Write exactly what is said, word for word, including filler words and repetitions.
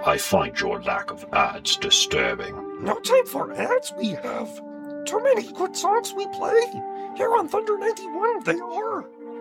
I find your lack of ads disturbing. No time for ads we have. Too many good songs we play. Here on Thunder ninety-one they are.